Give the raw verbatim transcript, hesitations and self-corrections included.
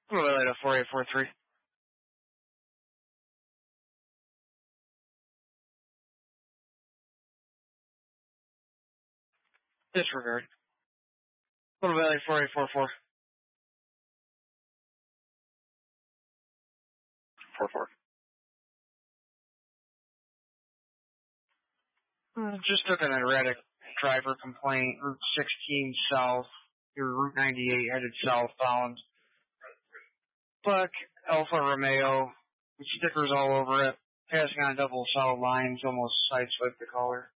Lily four eight four three. Disregard. Little Valley four eight four four. Four four. Uh, just took an erratic driver complaint. Route sixteen south. Your Route ninety-eight headed southbound. Buck Alfa Romeo with stickers all over it. Passing on double solid lines, almost sideswiped the caller.